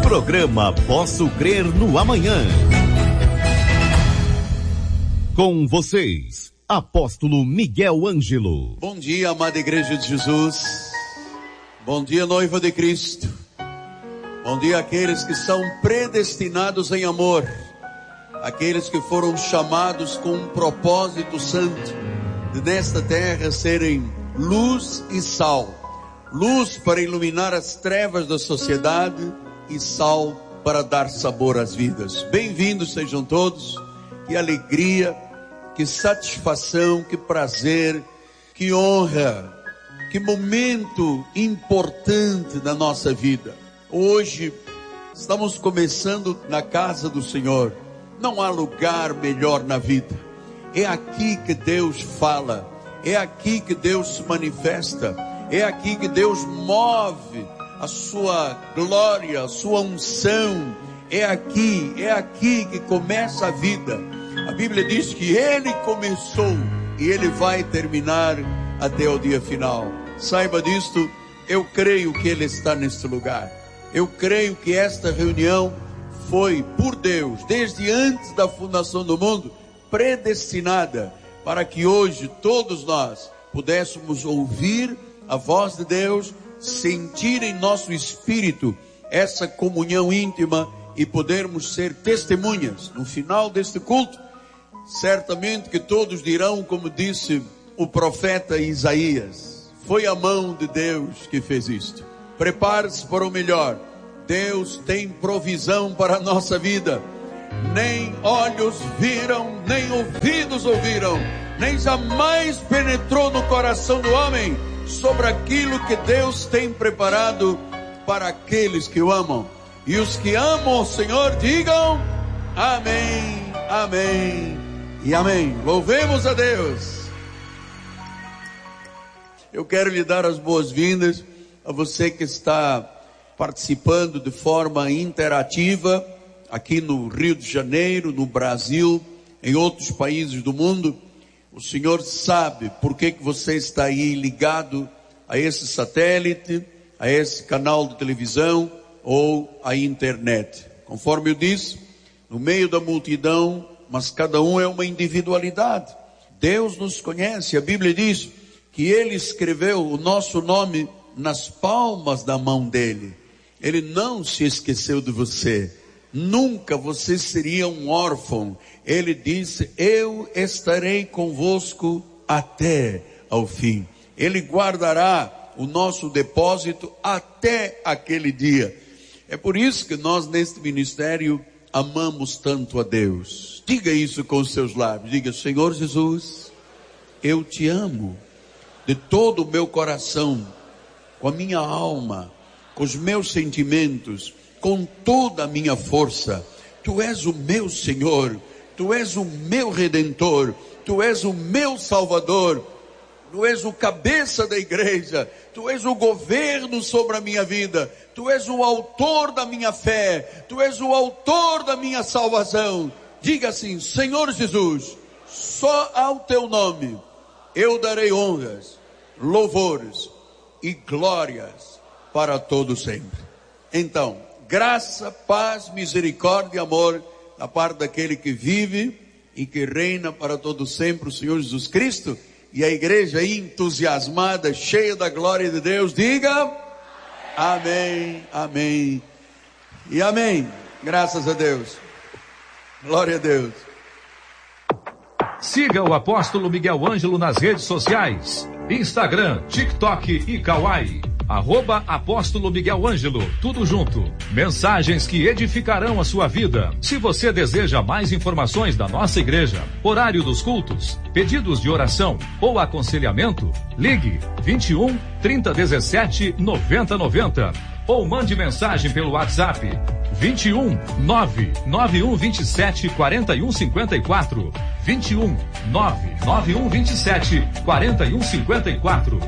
Programa Posso Crer no Amanhã. Com vocês, Apóstolo Miguel Ângelo. Bom dia, amada Igreja de Jesus. Bom dia, noiva de Cristo. Bom dia àqueles que são predestinados em amor. Aqueles que foram chamados com um propósito santo de nesta terra serem luz e sal. Luz para iluminar as trevas da sociedade e sal para dar sabor às vidas. Bem-vindos sejam todos. Que alegria, que satisfação, que prazer, que honra, que momento importante da nossa vida. Hoje estamos começando na casa do Senhor. Não há lugar melhor na vida. É aqui que Deus fala. É aqui que Deus se manifesta. É aqui que Deus move a sua glória, a sua unção. É aqui que começa a vida. A Bíblia diz que Ele começou e Ele vai terminar até o dia final. Saiba disto, eu creio que Ele está neste lugar. Eu creio que esta reunião foi por Deus, desde antes da fundação do mundo, predestinada para que hoje todos nós pudéssemos ouvir a voz de Deus, sentir em nosso espírito essa comunhão íntima e podermos ser testemunhas. No final deste culto, certamente que todos dirão, como disse o profeta Isaías, foi a mão de Deus que fez isto. Prepare-se para o melhor. Deus tem provisão para a nossa vida. Nem olhos viram, nem ouvidos ouviram, nem jamais penetrou no coração do homem sobre aquilo que Deus tem preparado para aqueles que o amam. E os que amam o Senhor digam amém, amém e amém. Louvemos a Deus. Eu quero lhe dar as boas-vindas a você que está participando de forma interativa aqui no Rio de Janeiro, no Brasil, em outros países do mundo. O Senhor sabe por que você está aí ligado a esse satélite, a esse canal de televisão ou à internet. Conforme eu disse, no meio da multidão, mas cada um é uma individualidade. Deus nos conhece. A Bíblia diz que Ele escreveu o nosso nome nas palmas da mão dEle. Ele não se esqueceu de você. Nunca você seria um órfão. Ele disse, eu estarei convosco até ao fim. Ele guardará o nosso depósito até aquele dia. É por isso que nós neste ministério amamos tanto a Deus. Diga isso com os seus lábios. Diga, Senhor Jesus, eu te amo de todo o meu coração, com a minha alma, com os meus sentimentos, com toda a minha força. Tu és o meu Senhor, Tu és o meu Redentor, Tu és o meu Salvador, Tu és o cabeça da igreja, Tu és o governo sobre a minha vida, Tu és o autor da minha fé, Tu és o autor da minha salvação. Diga assim, Senhor Jesus, só ao Teu nome eu darei honras, louvores e glórias para todo sempre. Então, graça, paz, misericórdia e amor da parte daquele que vive e que reina para todo sempre, o Senhor Jesus Cristo. E a igreja entusiasmada, cheia da glória de Deus, diga amém, amém e amém. Graças a Deus. Glória a Deus. Siga o Apóstolo Miguel Ângelo nas redes sociais, Instagram, TikTok e Kawaii. @Apóstolo Miguel Ângelo, tudo junto. Mensagens que edificarão a sua vida. Se você deseja mais informações da nossa igreja, horário dos cultos, pedidos de oração ou aconselhamento, ligue 21 3017 9090 ou mande mensagem pelo WhatsApp 21 99127 4154 21 99127 4154.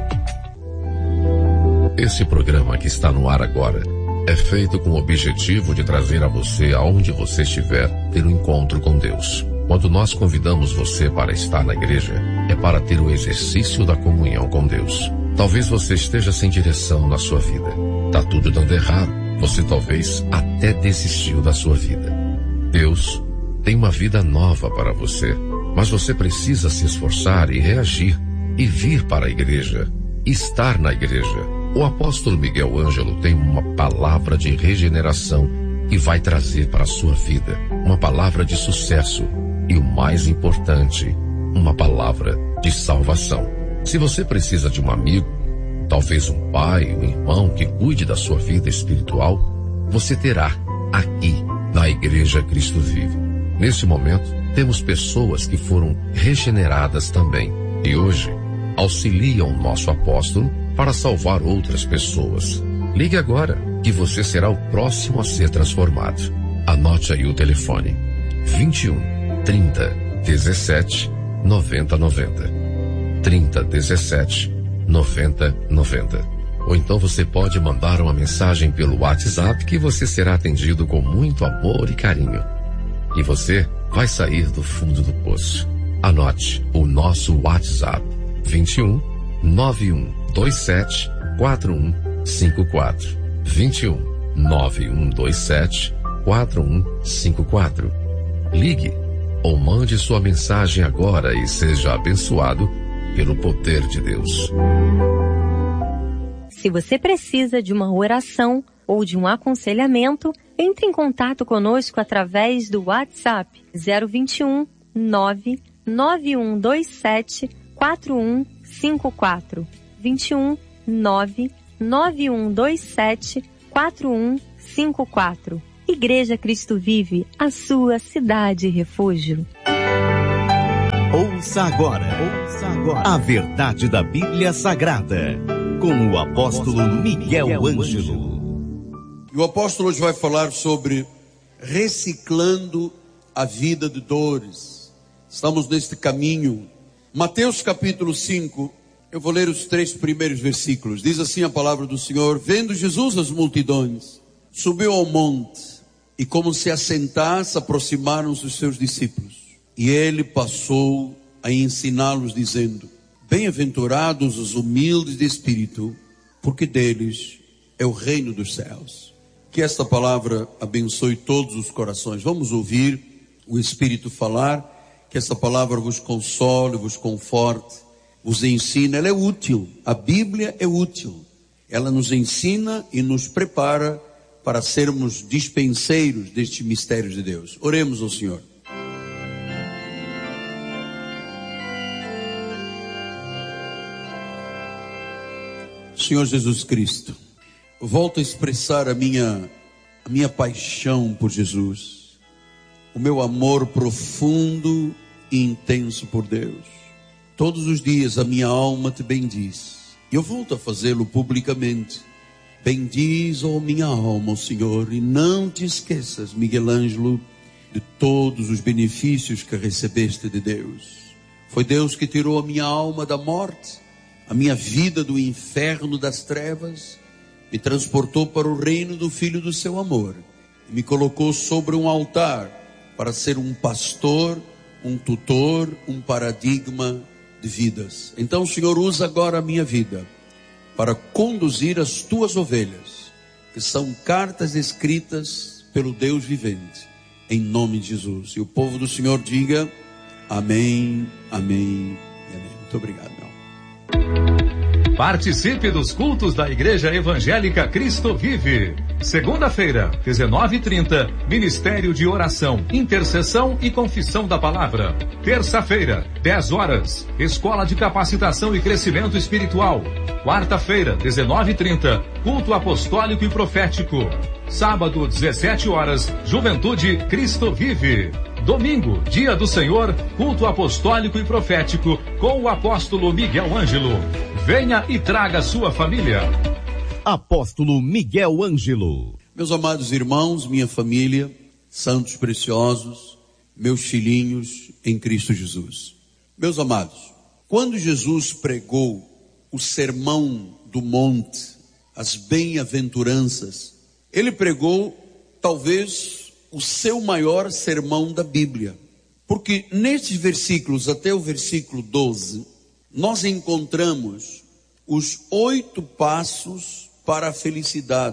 Esse programa que está no ar agora é feito com o objetivo de trazer a você, aonde você estiver, ter um encontro com Deus. Quando nós convidamos você para estar na igreja, é para ter o exercício da comunhão com Deus. Talvez você esteja sem direção na sua vida. Tá tudo dando errado. Você talvez até desistiu da sua vida. Deus tem uma vida nova para você, mas você precisa se esforçar e reagir e vir para a igreja, estar na igreja. O apóstolo Miguel Ângelo tem uma palavra de regeneração que vai trazer para a sua vida uma palavra de sucesso e, o mais importante, uma palavra de salvação. Se você precisa de um amigo, talvez um pai, um irmão que cuide da sua vida espiritual, você terá aqui na Igreja Cristo Vive. Neste momento, temos pessoas que foram regeneradas também e hoje auxiliam o nosso apóstolo para salvar outras pessoas. Ligue agora que você será o próximo a ser transformado. Anote aí o telefone: 21 30 17 90 90. 30 17 90 90. Ou então você pode mandar uma mensagem pelo WhatsApp que você será atendido com muito amor e carinho. E você vai sair do fundo do poço. Anote o nosso WhatsApp: 21 91 27 4154. 21 9127 4154. Ligue ou mande sua mensagem agora e seja abençoado pelo poder de Deus. Se você precisa de uma oração ou de um aconselhamento, entre em contato conosco através do WhatsApp 021 99127 4154. 21 99127 4154. Igreja Cristo Vive, a sua cidade refúgio. Ouça agora a verdade da Bíblia Sagrada, com o apóstolo Miguel Ângelo. E o apóstolo hoje vai falar sobre reciclando a vida de dores. Estamos neste caminho. Mateus capítulo 5, eu vou ler os 3 primeiros versículos. Diz assim a palavra do Senhor: vendo Jesus as multidões, subiu ao monte, e como se assentasse, aproximaram-se os seus discípulos. E ele passou a ensiná-los, dizendo: bem-aventurados os humildes de espírito, porque deles é o reino dos céus. Que esta palavra abençoe todos os corações. Vamos ouvir o Espírito falar, que esta palavra vos console, vos conforte, vos ensina. Ela é útil, a Bíblia é útil. Ela nos ensina e nos prepara para sermos dispenseiros deste mistério de Deus. Oremos ao Senhor. Senhor Jesus Cristo, volto a expressar a minha paixão por Jesus, o meu amor profundo e intenso por Deus. Todos os dias a minha alma te bendiz, e eu volto a fazê-lo publicamente. Bendiz, ó minha alma, ó Senhor, e não te esqueças, Miguel Ângelo, de todos os benefícios que recebeste de Deus. Foi Deus que tirou a minha alma da morte, a minha vida do inferno das trevas, me transportou para o reino do Filho do seu amor, e me colocou sobre um altar para ser um pastor, um tutor, um paradigma de vidas. Então, Senhor, usa agora a minha vida para conduzir as tuas ovelhas, que são cartas escritas pelo Deus vivente, em nome de Jesus. E o povo do Senhor diga amém, amém e amém. Muito obrigado, meu. Participe dos cultos da Igreja Evangélica Cristo Vive. Segunda-feira, 19h30, Ministério de Oração, Intercessão e Confissão da Palavra. Terça-feira, 10 horas, Escola de Capacitação e Crescimento Espiritual. Quarta-feira, 19h30, Culto Apostólico e Profético. Sábado, 17 horas, Juventude Cristo Vive. Domingo, Dia do Senhor, Culto Apostólico e Profético, com o apóstolo Miguel Ângelo. Venha e traga sua família. Apóstolo Miguel Ângelo. Meus amados irmãos, minha família, santos preciosos, meus filhinhos em Cristo Jesus. Meus amados, quando Jesus pregou o sermão do monte, as bem-aventuranças, ele pregou talvez o seu maior sermão da Bíblia. Porque nestes versículos, até o versículo 12, nós encontramos os 8 passos para a felicidade.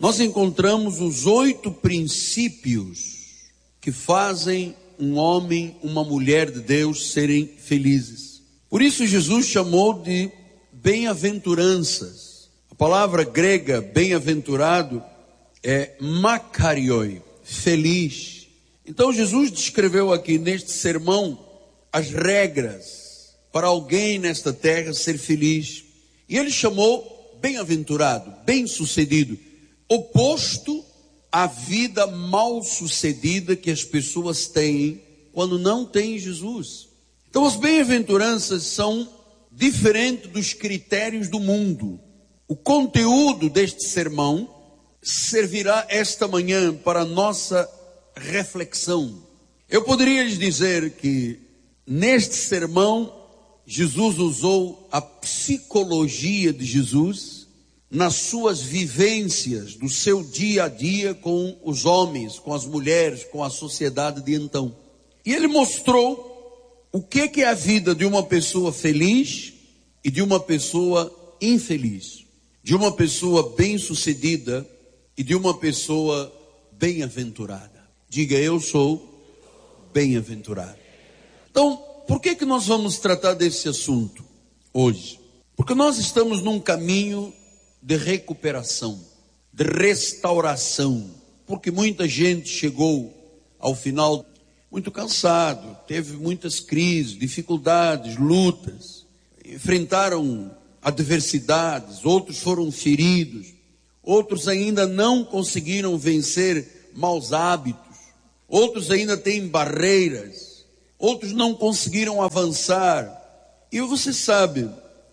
nós encontramos os 8 princípios que fazem um homem, uma mulher de Deus serem felizes. Por isso Jesus chamou de bem-aventuranças. A palavra grega bem-aventurado é makarioi, feliz. Então Jesus descreveu aqui neste sermão as regras para alguém nesta terra ser feliz. E ele chamou bem-aventurado, bem-sucedido, oposto à vida mal-sucedida que as pessoas têm quando não têm Jesus. Então as bem-aventuranças são diferentes dos critérios do mundo. O conteúdo deste sermão servirá esta manhã para a nossa reflexão. Eu poderia lhes dizer que neste sermão Jesus usou a psicologia de Jesus nas suas vivências do seu dia a dia com os homens, com as mulheres, com a sociedade de então. E ele mostrou o que é a vida de uma pessoa feliz e de uma pessoa infeliz, de uma pessoa bem-sucedida e de uma pessoa bem-aventurada. Diga, eu sou bem-aventurado. Então, por que nós vamos tratar desse assunto hoje? Porque nós estamos num caminho de recuperação, de restauração, porque muita gente chegou ao final muito cansado, teve muitas crises, dificuldades, lutas, enfrentaram adversidades, outros foram feridos, outros ainda não conseguiram vencer maus hábitos, outros ainda têm barreiras, outros não conseguiram avançar. E você sabe,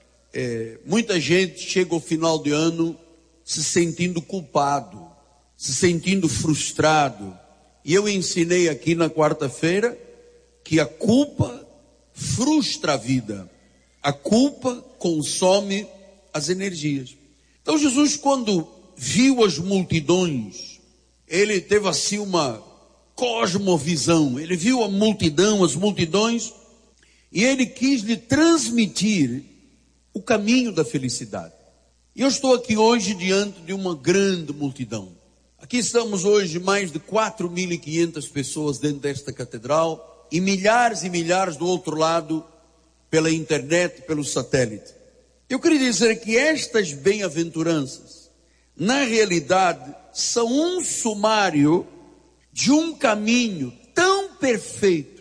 muita gente chega ao final de ano se sentindo culpado, se sentindo frustrado. E eu ensinei aqui na quarta-feira que a culpa frustra a vida. A culpa consome as energias. Então Jesus, quando viu as multidões, ele teve assim uma cosmovisão. Ele viu a multidão, as multidões, e ele quis lhe transmitir o caminho da felicidade. E eu estou aqui hoje diante de uma grande multidão. Aqui estamos hoje mais de 4.500 pessoas dentro desta catedral e milhares do outro lado pela internet, pelo satélite. Eu queria dizer que estas bem-aventuranças, na realidade, são um sumário de um caminho tão perfeito,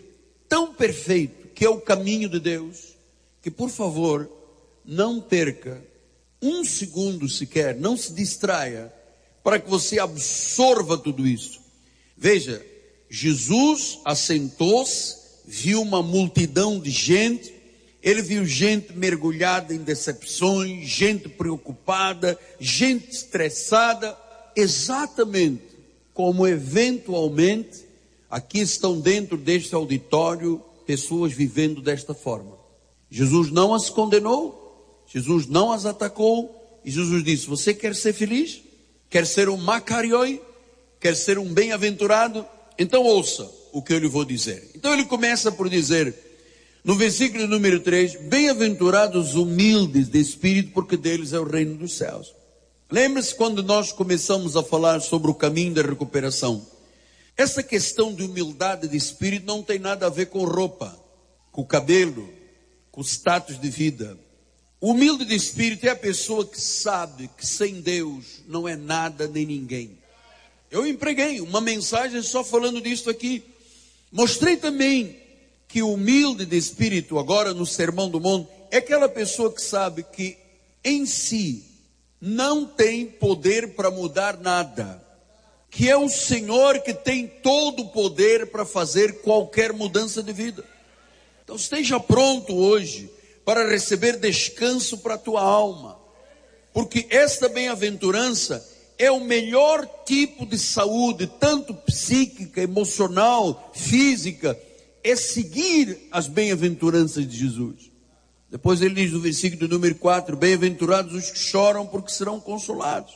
que é o caminho de Deus, que por favor, não perca um segundo sequer, não se distraia, para que você absorva tudo isso. Veja, Jesus assentou-se, viu uma multidão de gente, ele viu gente mergulhada em decepções, gente preocupada, gente estressada, exatamente como eventualmente aqui estão dentro deste auditório pessoas vivendo desta forma. Jesus não as condenou, Jesus não as atacou, e Jesus disse: você quer ser feliz? Quer ser um makarioi? Quer ser um bem-aventurado? Então ouça o que eu lhe vou dizer. Então ele começa por dizer, no versículo número 3, bem-aventurados humildes de espírito, porque deles é o reino dos céus. Lembre-se quando nós começamos a falar sobre o caminho da recuperação. Essa questão de humildade de espírito não tem nada a ver com roupa, com cabelo, com status de vida. O humilde de espírito é a pessoa que sabe que sem Deus não é nada nem ninguém. Eu empreguei uma mensagem só falando disso aqui. Mostrei também que o humilde de espírito, agora no Sermão do Monte, é aquela pessoa que sabe que em si não tem poder para mudar nada. Que é o Senhor que tem todo o poder para fazer qualquer mudança de vida. Então esteja pronto hoje para receber descanso para a tua alma, porque esta bem-aventurança é o melhor tipo de saúde, tanto psíquica, emocional, física, é seguir as bem-aventuranças de Jesus. Depois ele diz no versículo número 4, bem-aventurados os que choram, porque serão consolados.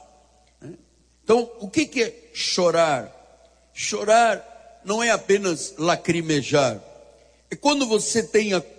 Então, o que é chorar? Chorar não é apenas lacrimejar, é quando você tem a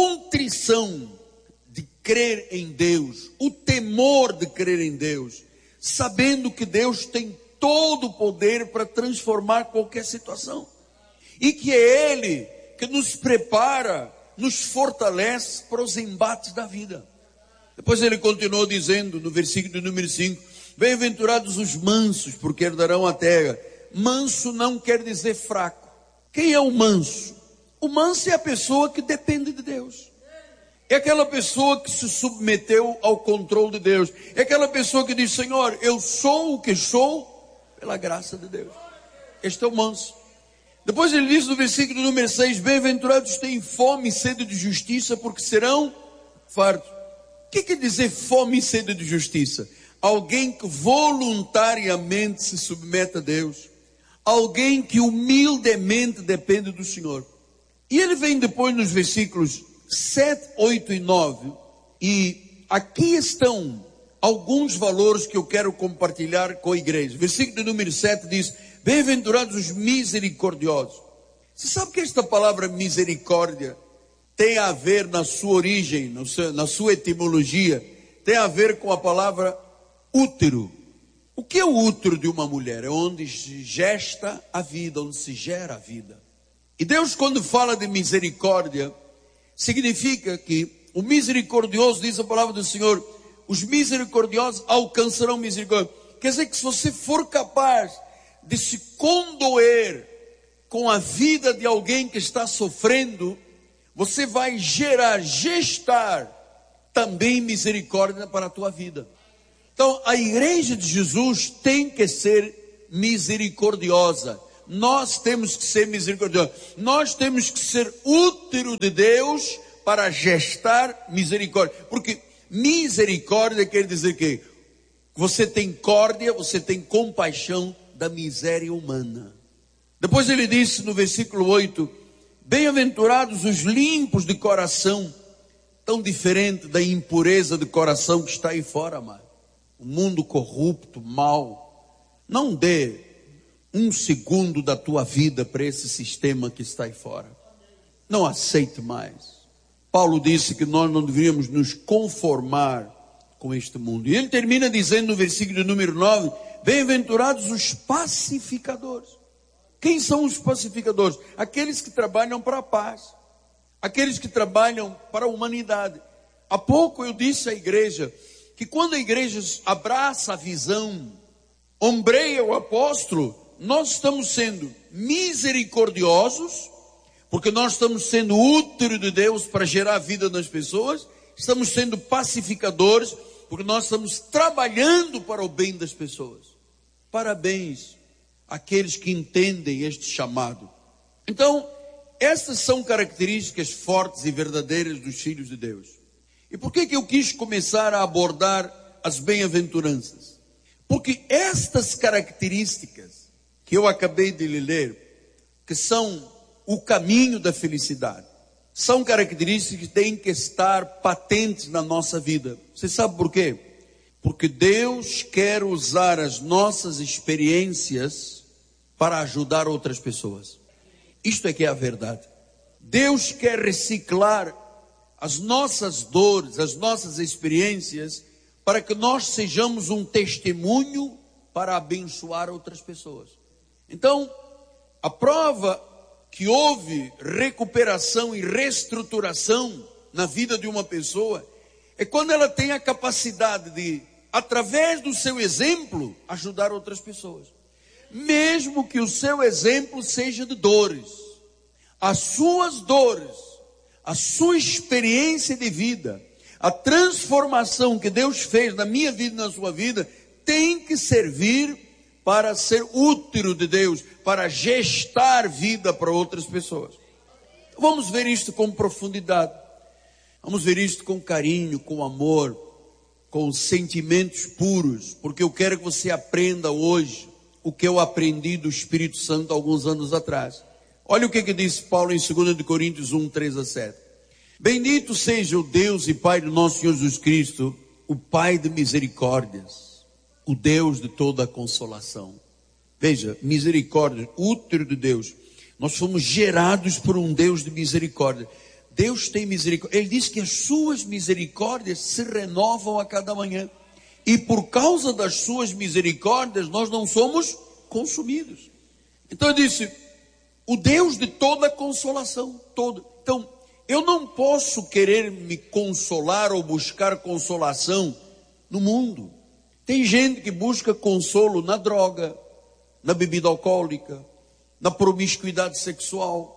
contrição de crer em Deus, o temor de crer em Deus, sabendo que Deus tem todo o poder para transformar qualquer situação. E que é Ele que nos prepara, nos fortalece para os embates da vida. Depois ele continuou dizendo no versículo número 5, bem-aventurados os mansos, porque herdarão a terra. Manso não quer dizer fraco. Quem é o manso? O manso é a pessoa que depende de Deus. É aquela pessoa que se submeteu ao controle de Deus. É aquela pessoa que diz, Senhor, eu sou o que sou pela graça de Deus. Este é o manso. Depois ele diz no versículo número 6, bem-aventurados têm fome e sede de justiça, porque serão fartos. O que quer dizer fome e sede de justiça? Alguém que voluntariamente se submete a Deus. Alguém que humildemente depende do Senhor. E ele vem depois nos versículos 7, 8 e 9. E aqui estão alguns valores que eu quero compartilhar com a igreja. Versículo número 7 diz, bem-aventurados os misericordiosos. Você sabe que esta palavra misericórdia tem a ver na sua origem, na sua etimologia, tem a ver com a palavra útero. O que é o útero de uma mulher? É onde se gesta a vida, onde se gera a vida. E Deus, quando fala de misericórdia, significa que o misericordioso, diz a palavra do Senhor, os misericordiosos alcançarão misericórdia. Quer dizer que se você for capaz de se condoer com a vida de alguém que está sofrendo, você vai gestar também misericórdia para a tua vida. Então, a igreja de Jesus tem que ser misericordiosa. Nós temos que ser misericordiosos. Nós temos que ser útero de Deus para gestar misericórdia. Porque misericórdia quer dizer que você tem córdia, você tem compaixão da miséria humana. Depois ele disse no versículo 8, bem-aventurados os limpos de coração, tão diferente da impureza de coração que está aí fora, amado. O mundo corrupto, mau. Não dê um segundo da tua vida para esse sistema que está aí fora. Não aceite mais. Paulo disse que nós não deveríamos nos conformar com este mundo. E ele termina dizendo no versículo número 9, bem-aventurados os pacificadores. Quem são os pacificadores? Aqueles que trabalham para a paz. Aqueles que trabalham para a humanidade. Há pouco eu disse à igreja que quando a igreja abraça a visão, ombreia o apóstolo, nós estamos sendo misericordiosos, porque nós estamos sendo útero de Deus para gerar vida nas pessoas, estamos sendo pacificadores, porque nós estamos trabalhando para o bem das pessoas. Parabéns àqueles que entendem este chamado. Então, estas são características fortes e verdadeiras dos filhos de Deus. E por que eu quis começar a abordar as bem-aventuranças? Porque estas características que eu acabei de lhe ler, que são o caminho da felicidade, são características que têm que estar patentes na nossa vida. Você sabe por quê? Porque Deus quer usar as nossas experiências para ajudar outras pessoas. Isto é que é a verdade. Deus quer reciclar as nossas dores, as nossas experiências, para que nós sejamos um testemunho para abençoar outras pessoas. Então, a prova que houve recuperação e reestruturação na vida de uma pessoa é quando ela tem a capacidade de, através do seu exemplo, ajudar outras pessoas. Mesmo que o seu exemplo seja de dores, as suas dores, a sua experiência de vida, a transformação que Deus fez na minha vida e na sua vida, tem que servir para ser útero de Deus, para gestar vida para outras pessoas. Vamos ver isto com profundidade. Vamos ver isto com carinho, com amor, com sentimentos puros, porque eu quero que você aprenda hoje o que eu aprendi do Espírito Santo alguns anos atrás. Olha o que disse Paulo em 2 Coríntios 1, 3 a 7. Bendito seja o Deus e Pai do nosso Senhor Jesus Cristo, o Pai de misericórdias, o Deus de toda a consolação. Veja, misericórdia, útero de Deus. Nós fomos gerados por um Deus de misericórdia. Deus tem misericórdia. Ele diz que as suas misericórdias se renovam a cada manhã. e por causa das suas misericórdias nós não somos consumidos. Então ele disse, o Deus de toda consolação, todo. Então, eu não posso querer me consolar ou buscar consolação no mundo. Tem gente que busca consolo na droga, na bebida alcoólica, na promiscuidade sexual.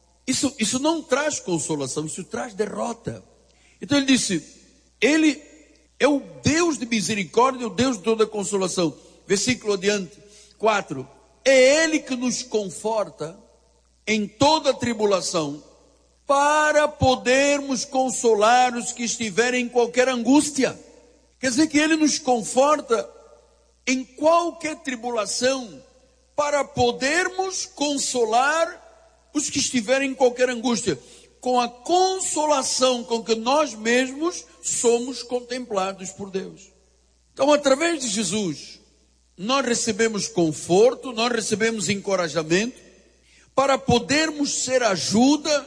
Isso não traz consolação, isso traz derrota. Então ele disse, ele é o Deus de misericórdia, o Deus de toda consolação. Versículo adiante, 4. É Ele que nos conforta em toda tribulação, para podermos consolar os que estiverem em qualquer angústia. Quer dizer que Ele nos conforta em qualquer tribulação, para podermos consolar os que estiverem em qualquer angústia, com a consolação com que nós mesmos somos contemplados por Deus. Então, através de Jesus, nós recebemos conforto, nós recebemos encorajamento, para podermos ser ajuda,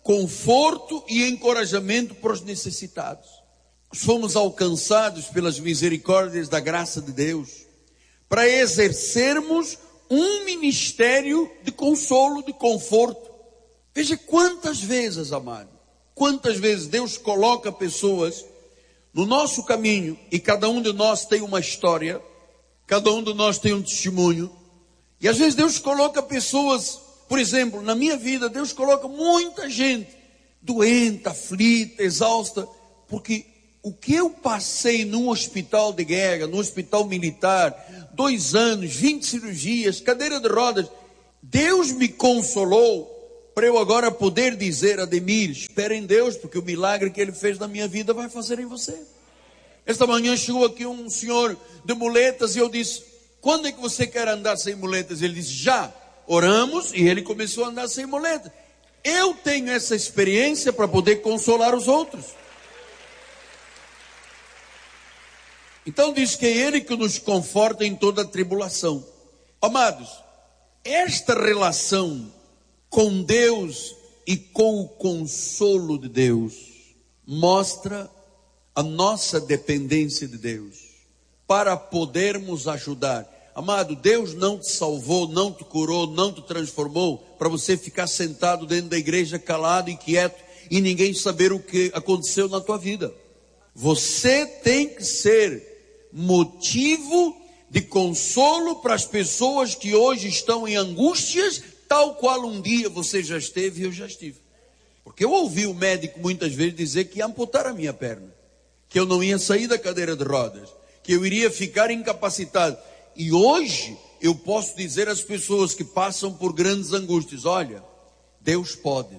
conforto e encorajamento para os necessitados. Fomos alcançados pelas misericórdias da graça de Deus, para exercermos um ministério de consolo, de conforto. Veja quantas vezes, amado, quantas vezes Deus coloca pessoas no nosso caminho, e cada um de nós tem uma história, cada um de nós tem um testemunho, e às vezes Deus coloca pessoas, por exemplo, na minha vida, Deus coloca muita gente doente, aflita, exausta, porque o que eu passei num hospital de guerra, num hospital militar, 2 anos, 20 cirurgias, cadeira de rodas, Deus me consolou para eu agora poder dizer, Ademir, espera em Deus, porque o milagre que Ele fez na minha vida vai fazer em você. Esta manhã chegou aqui um senhor de muletas e eu disse, quando é que você quer andar sem muletas? Ele disse, já. Oramos e ele começou a andar sem muletas. Eu tenho essa experiência para poder consolar os outros. Então diz que é Ele que nos conforta em toda a tribulação. Amados, esta relação com Deus e com o consolo de Deus mostra a nossa dependência de Deus para podermos ajudar. Amado, Deus não te salvou, não te curou, não te transformou para você ficar sentado dentro da igreja calado e quieto e ninguém saber o que aconteceu na tua vida. Você tem que ser motivo de consolo para as pessoas que hoje estão em angústias, tal qual um dia você já esteve e eu já estive. Porque eu ouvi o médico muitas vezes dizer que ia amputar a minha perna, que eu não ia sair da cadeira de rodas, que eu iria ficar incapacitado. E hoje eu posso dizer às pessoas que passam por grandes angústias, olha, Deus pode.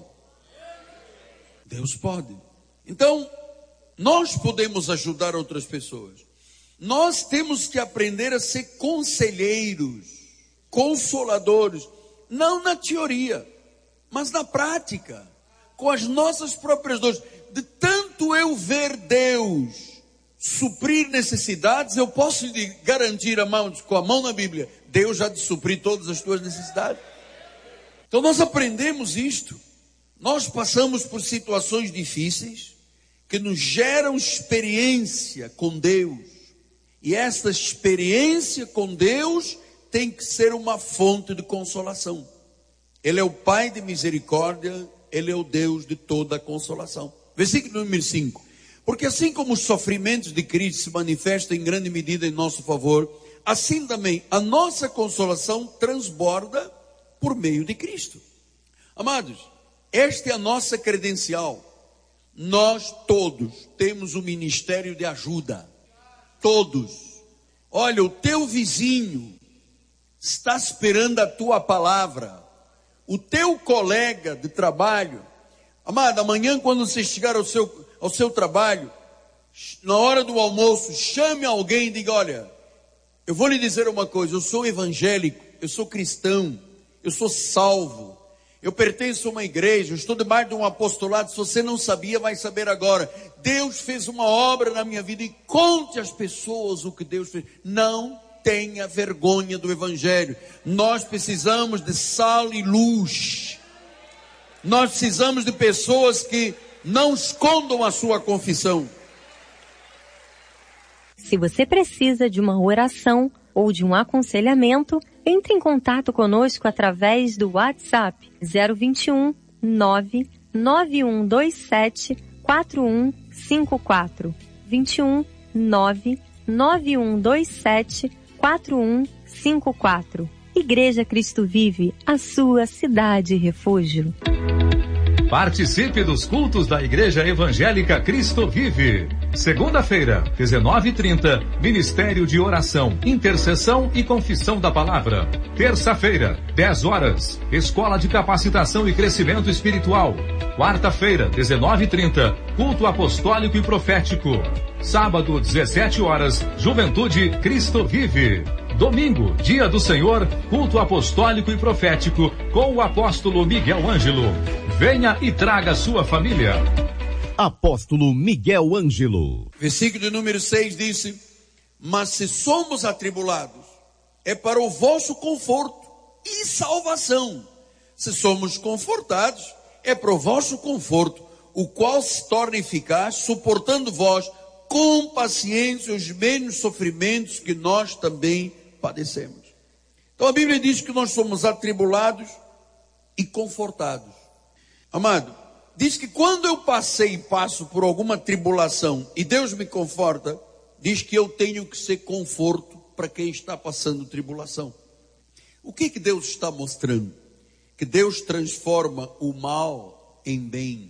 Deus pode. Então, nós podemos ajudar outras pessoas. Nós temos que aprender a ser conselheiros, consoladores, não na teoria, mas na prática, com as nossas próprias dores. De tanto eu ver Deus suprir necessidades, eu posso lhe garantir, com a mão na Bíblia, Deus já te suprir todas as tuas necessidades. Então nós aprendemos isto. Nós passamos por situações difíceis que nos geram experiência com Deus. E esta experiência com Deus tem que ser uma fonte de consolação. Ele é o Pai de misericórdia, Ele é o Deus de toda a consolação. Versículo número 5. Porque assim como os sofrimentos de Cristo se manifestam em grande medida em nosso favor, assim também a nossa consolação transborda por meio de Cristo. Amados, esta é a nossa credencial. Nós todos temos um ministério de ajuda. Todos. Olha, o teu vizinho está esperando a tua palavra. O teu colega de trabalho. Amado, amanhã quando você chegar ao seu trabalho, na hora do almoço, chame alguém e diga, olha, eu vou lhe dizer uma coisa, eu sou evangélico, eu sou cristão, eu sou salvo, eu pertenço a uma igreja, eu estou debaixo de um apostolado, se você não sabia, vai saber agora. Deus fez uma obra na minha vida e conte às pessoas o que Deus fez. Não tenha vergonha do evangelho. Nós precisamos de sal e luz. Nós precisamos de pessoas que não escondam a sua confissão. Se você precisa de uma oração ou de um aconselhamento, entre em contato conosco através do WhatsApp 021 99127 4154. 21 99127 4154. Igreja Cristo Vive, a sua cidade refúgio. Participe dos cultos da Igreja Evangélica Cristo Vive. Segunda-feira, 19h30, Ministério de Oração, Intercessão e Confissão da Palavra. Terça-feira, 10 horas, Escola de Capacitação e Crescimento Espiritual. Quarta-feira, 19h30, Culto Apostólico e Profético. Sábado, 17 horas, Juventude Cristo Vive. Domingo, Dia do Senhor, Culto Apostólico e Profético, com o apóstolo Miguel Ângelo. Venha e traga sua família. Apóstolo Miguel Ângelo. Versículo número 6 disse: mas se somos atribulados, é para o vosso conforto e salvação. Se somos confortados, é para o vosso conforto, o qual se torna eficaz, suportando vós com paciência os mesmos sofrimentos que nós também padecemos. Então a Bíblia diz que nós somos atribulados e confortados. Amado, diz que quando eu passei e passo por alguma tribulação e Deus me conforta, diz que eu tenho que ser conforto para quem está passando tribulação. O que Deus está mostrando? Que Deus transforma o mal em bem.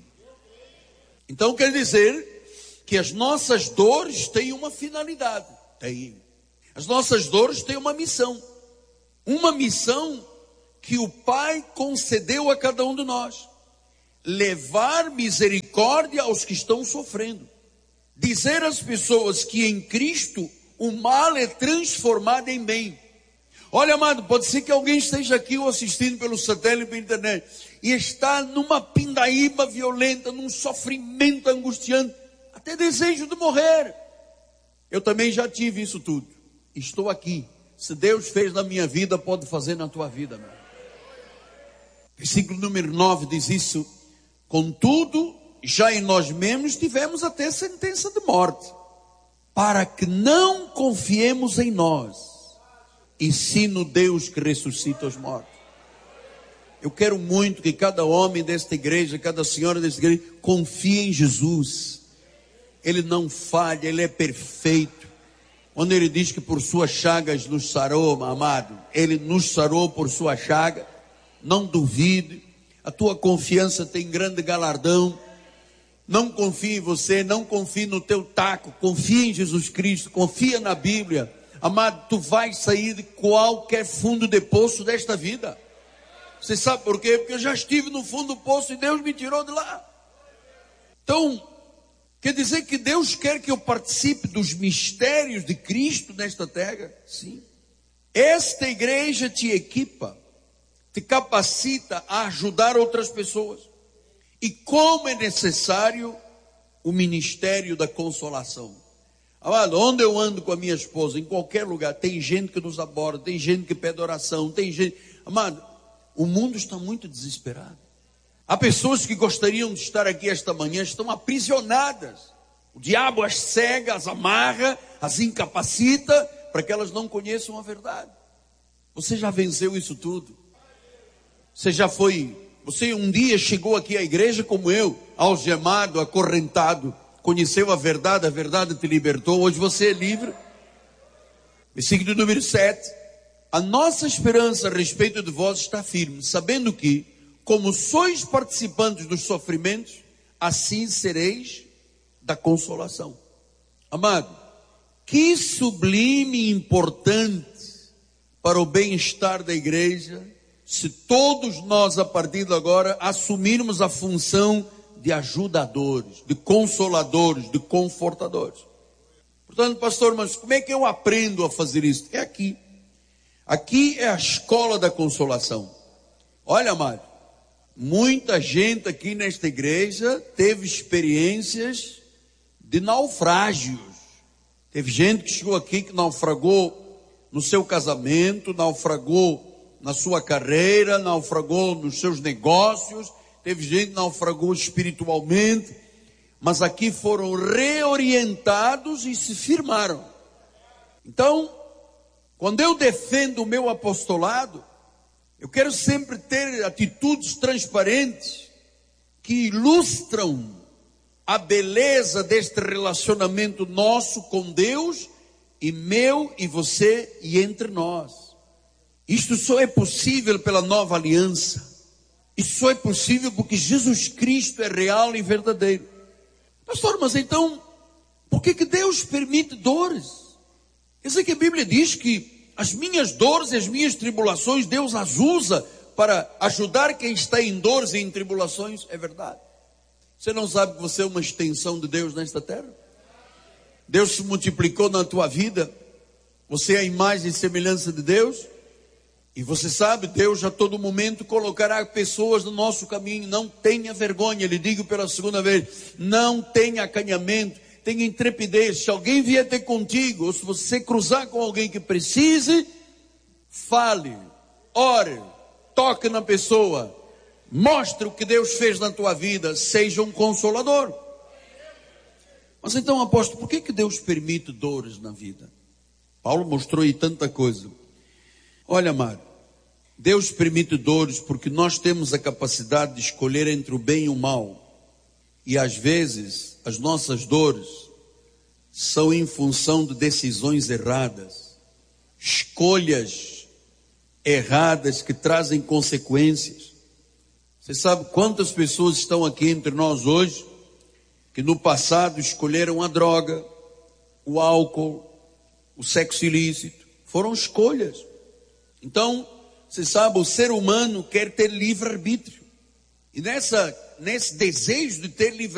Então quer dizer que as nossas dores têm uma finalidade. Tem. As nossas dores têm uma missão. Uma missão que o Pai concedeu a cada um de nós. Levar misericórdia aos que estão sofrendo. Dizer às pessoas que em Cristo o mal é transformado em bem. Olha, amado, pode ser que alguém esteja aqui ou assistindo pelo satélite, pela internet, e está numa pindaíba violenta, num sofrimento angustiante, até desejo de morrer. Eu também já tive isso tudo. Estou aqui. Se Deus fez na minha vida, pode fazer na tua vida, meu. Versículo número 9 diz isso: contudo, já em nós mesmos tivemos até sentença de morte, para que não confiemos em nós, e sim no Deus que ressuscita os mortos. Eu quero muito que cada homem desta igreja, cada senhora desta igreja, confie em Jesus. Ele não falha, Ele é perfeito. Quando Ele diz que por suas chagas nos sarou, amado, Ele nos sarou por sua chaga. Não duvide, a tua confiança tem grande galardão. Não confie em você, não confie no teu taco, confia em Jesus Cristo, confia na Bíblia. Amado, tu vais sair de qualquer fundo de poço desta vida. Você sabe por quê? Porque eu já estive no fundo do poço e Deus me tirou de lá. Então, quer dizer que Deus quer que eu participe dos mistérios de Cristo nesta terra? Sim. Esta igreja te equipa, te capacita a ajudar outras pessoas. E como é necessário o ministério da consolação. Amado, onde eu ando com a minha esposa, em qualquer lugar, tem gente que nos aborda, tem gente que pede oração, tem gente... Amado, o mundo está muito desesperado. Há pessoas que gostariam de estar aqui esta manhã, estão aprisionadas. O diabo as cega, as amarra, as incapacita, para que elas não conheçam a verdade. Você já venceu isso tudo? Você um dia chegou aqui à igreja como eu, algemado, acorrentado, conheceu a verdade te libertou, hoje você é livre. Versículo número 7. A nossa esperança a respeito de vós está firme, sabendo que, como sois participantes dos sofrimentos, assim sereis da consolação. Amado, que sublime e importante para o bem-estar da igreja, se todos nós a partir de agora assumirmos a função de ajudadores, de consoladores, de confortadores. Portanto, pastor, mas como é que eu aprendo a fazer isso? É aqui. Aqui é a escola da consolação. Olha, amado, muita gente aqui nesta igreja teve experiências de naufrágios. Teve gente que chegou aqui que naufragou no seu casamento, naufragou na sua carreira, naufragou nos seus negócios. Teve gente que naufragou espiritualmente, mas aqui foram reorientados e se firmaram. Então, quando eu defendo o meu apostolado, eu quero sempre ter atitudes transparentes que ilustram a beleza deste relacionamento nosso com Deus, e meu e você e entre nós. Isto só é possível pela nova aliança. Isso só é possível porque Jesus Cristo é real e verdadeiro. Pastor, mas então, por que Deus permite dores? Quer dizer que a Bíblia diz que as minhas dores e as minhas tribulações, Deus as usa para ajudar quem está em dores e em tribulações. É verdade. Você não sabe que você é uma extensão de Deus nesta terra? Deus se multiplicou na tua vida. Você é a imagem e semelhança de Deus. E você sabe, Deus a todo momento colocará pessoas no nosso caminho. Não tenha vergonha, lhe digo pela segunda vez. Não tenha acanhamento, tenha intrepidez. Se alguém vier ter contigo, ou se você cruzar com alguém que precise, fale, ore, toque na pessoa. Mostre o que Deus fez na tua vida. Seja um consolador. Mas então, apóstolo, por que Deus permite dores na vida? Paulo mostrou aí tanta coisa. Olha, amado, Deus permite dores porque nós temos a capacidade de escolher entre o bem e o mal. E às vezes, as nossas dores são em função de decisões erradas. Escolhas erradas que trazem consequências. Você sabe quantas pessoas estão aqui entre nós hoje que no passado escolheram a droga, o álcool, o sexo ilícito? Foram escolhas. Então, você sabe, o ser humano quer ter livre-arbítrio. E nesse desejo de ter livre